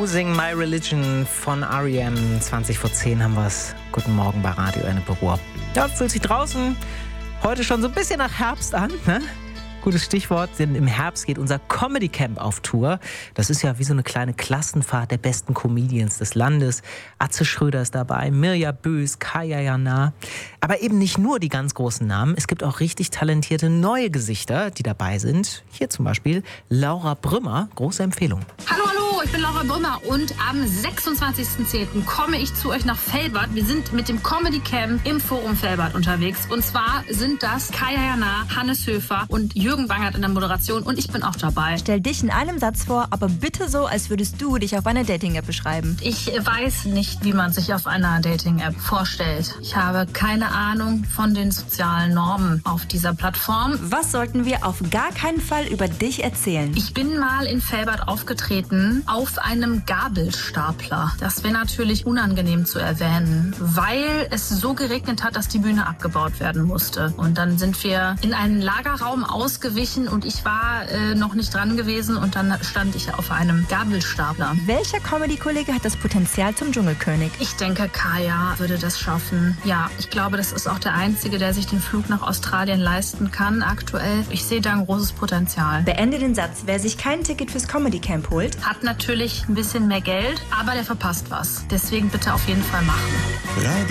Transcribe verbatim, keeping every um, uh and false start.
Losing My Religion von R E M. zwanzig vor zehn haben wir es. Guten Morgen bei Radio Ennepe-Ruhr. Ja, fühlt sich draußen heute schon so ein bisschen nach Herbst an, ne? Gutes Stichwort, denn im Herbst geht unser Comedy Camp auf Tour. Das ist ja wie so eine kleine Klassenfahrt der besten Comedians des Landes. Atze Schröder ist dabei, Mirja Bös, Kaya Jana. Aber eben nicht nur die ganz großen Namen. Es gibt auch richtig talentierte neue Gesichter, die dabei sind. Hier zum Beispiel Laura Brümmer. Große Empfehlung. Hallo, hallo, ich bin Laura Brümmer und am sechsundzwanzigsten zehnten komme ich zu euch nach Velbert. Wir sind mit dem Comedy Camp im Forum Velbert unterwegs. Und zwar sind das Kaya Jana, Hannes Höfer und Jürgen Jürgen Bangert in der Moderation und ich bin auch dabei. Stell dich in einem Satz vor, aber bitte so, als würdest du dich auf einer Dating-App beschreiben. Ich weiß nicht, wie man sich auf einer Dating-App vorstellt. Ich habe keine Ahnung von den sozialen Normen auf dieser Plattform. Was sollten wir auf gar keinen Fall über dich erzählen? Ich bin mal in Velbert aufgetreten auf einem Gabelstapler. Das wäre natürlich unangenehm zu erwähnen, weil es so geregnet hat, dass die Bühne abgebaut werden musste. Und dann sind wir in einen Lagerraum ausgewichen und ich war äh, noch nicht dran gewesen und dann stand ich auf einem Gabelstapler. Welcher Comedy-Kollege hat das Potenzial zum Dschungelkönig? Ich denke, Kaya würde das schaffen. Ja, ich glaube, das ist auch der Einzige, der sich den Flug nach Australien leisten kann aktuell. Ich sehe da ein großes Potenzial. Beende den Satz. Wer sich kein Ticket fürs Comedy Camp holt, hat natürlich ein bisschen mehr Geld, aber der verpasst was. Deswegen bitte auf jeden Fall machen. Radio